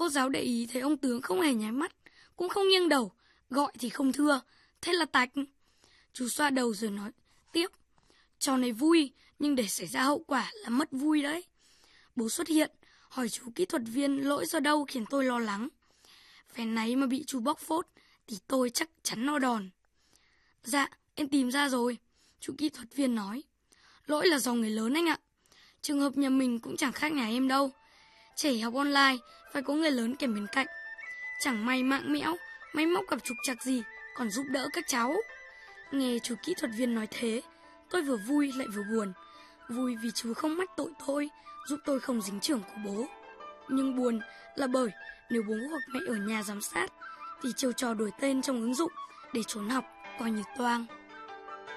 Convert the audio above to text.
Cô giáo để ý thấy ông tướng không hề nháy mắt, cũng không nghiêng đầu, gọi thì không thưa, thế là tạch. Chú xoa đầu rồi nói tiếp, trò này vui, nhưng để xảy ra hậu quả là mất vui đấy. Bố xuất hiện, hỏi chú kỹ thuật viên lỗi do đâu khiến tôi lo lắng. Phen náy mà bị chú bóc phốt, thì tôi chắc chắn no đòn. Dạ, em tìm ra rồi, chú kỹ thuật viên nói. Lỗi là do người lớn anh ạ. Trường hợp nhà mình cũng chẳng khác nhà em đâu. Trẻ học online, phải có người lớn kèm bên cạnh. Chẳng may mạng mẽo, máy móc gặp trục trặc gì, còn giúp đỡ các cháu. Nghe chú kỹ thuật viên nói thế, tôi vừa vui lại vừa buồn. Vui vì chú không mách tội tôi, giúp tôi không dính chưởng của bố. Nhưng buồn là bởi nếu bố hoặc mẹ ở nhà giám sát, thì chiêu trò đổi tên trong ứng dụng để trốn học coi như toang.